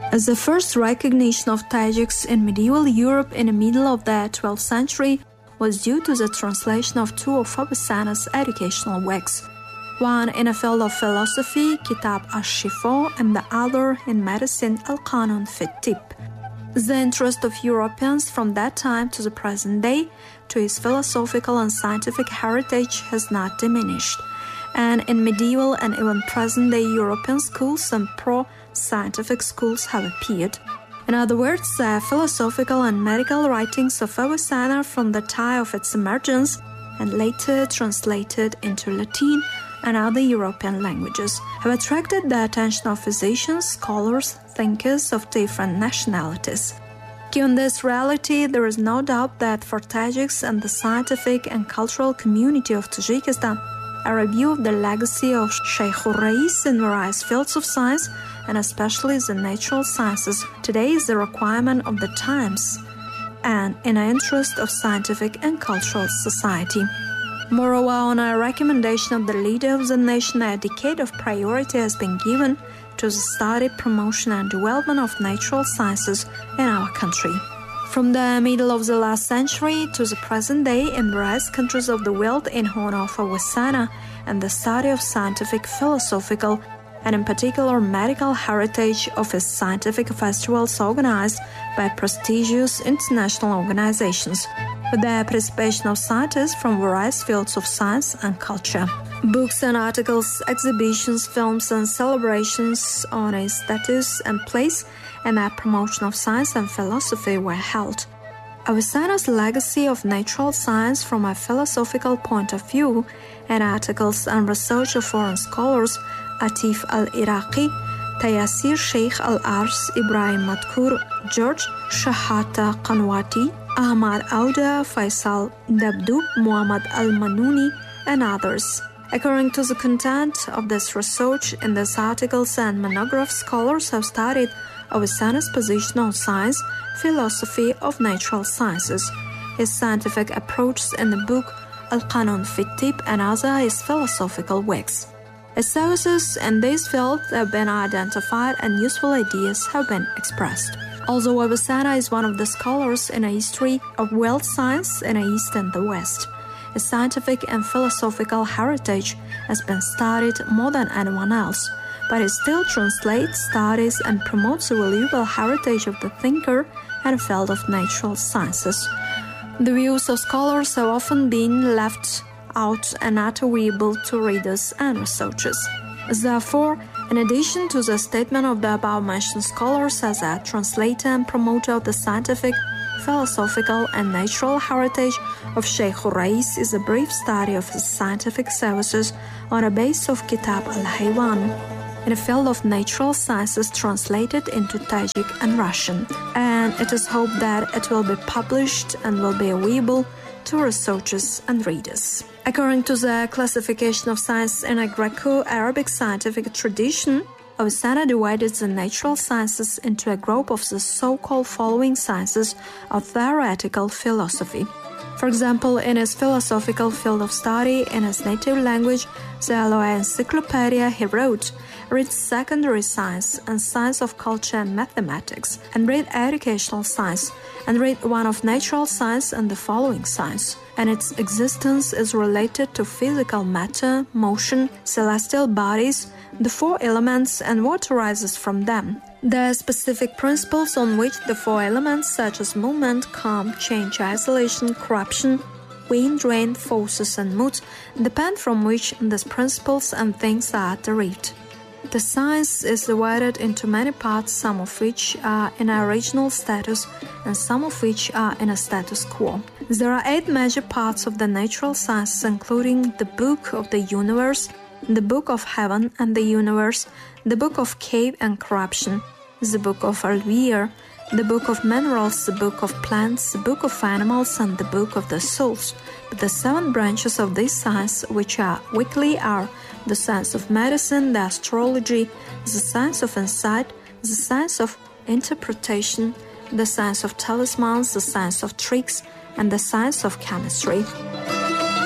As the first recognition of Tajiks in medieval Europe in the middle of the 12th century was due to the translation of two of Avicenna's educational works, one in a field of philosophy, Kitab al-Shifa, and the other in medicine, Al-Qanun fi Tib. The interest of Europeans from that time to the present day to his philosophical and scientific heritage has not diminished, and in medieval and even present-day European schools and pro-scientific schools have appeared. In other words, the philosophical and medical writings of Avicenna from the time of its emergence and later translated into Latin and other European languages have attracted the attention of physicians, scholars, thinkers of different nationalities. Given this reality, there is no doubt that for Tajiks and the scientific and cultural community of Tajikistan, a review of the legacy of Sheikh al-Rais in various fields of science, and especially the natural sciences, today is the requirement of the times and in the interest of scientific and cultural society. Moreover, on a recommendation of the leader of the nation, a decade of priority has been given to the study, promotion, and development of natural sciences in our country. From the middle of the last century to the present day, in various countries of the world, in honor of Avicenna and the study of scientific, philosophical, and in particular medical heritage of his scientific festivals organized by prestigious international organizations, with the participation of scientists from various fields of science and culture. Books and articles, exhibitions, films, and celebrations on its status and place and the promotion of science and philosophy were held. Avicenna's legacy of natural science from a philosophical point of view and articles and research of foreign scholars Atif al-Iraqi, Tayassir Sheikh al-Ars, Ibrahim Madkur, George Shahata Qanwati, Ahmad Auda, Faisal Dabdub, Muhammad al-Manuni, and others. According to the content of this research, in these articles and monographs, scholars have studied Avicenna's position on science, philosophy of natural sciences, his scientific approaches in the book Al-Qanun fi Tib, and other his philosophical works. His services in this field have been identified and useful ideas have been expressed. Although Avicenna is one of the scholars in a history of world science in the East and the West, his scientific and philosophical heritage has been studied more than anyone else, but he still translates, studies, and promotes the valuable heritage of the thinker and field of natural sciences. The views of scholars have often been left out and not agreeable to readers and researchers. Therefore, in addition to the statement of the above-mentioned scholars as a translator and promoter of the scientific, philosophical, and natural heritage of Sheikh al-Rais is a brief study of his scientific services on a base of Kitab al-Haywan, in a field of natural sciences translated into Tajik and Russian, and it is hoped that it will be published and will be available to researchers and readers. According to the classification of science in a Greco-Arabic scientific tradition, Avicenna divided the natural sciences into a group of the so-called following sciences of theoretical philosophy. For example, in his philosophical field of study in his native language, the Aloha Encyclopedia, he wrote, read secondary science and science of culture and mathematics, and read educational science, and read one of natural science and the following science, and its existence is related to physical matter, motion, celestial bodies, the four elements, and what arises from them. The specific principles on which the four elements such as movement, calm, change, isolation, corruption, wind, rain, forces, and moods depend from which these principles and things are derived. The science is divided into many parts, some of which are in a original status and some of which are in a status quo. There are 8 major parts of the natural sciences, including the book of the universe, the book of heaven and the universe, the book of cave and corruption, the book of Alvear, the book of minerals, the book of plants, the book of animals, and the book of the souls. But the 7 branches of this science, which are weekly, are the science of medicine, the astrology, the science of insight, the science of interpretation, the science of talismans, the science of tricks, and the science of chemistry.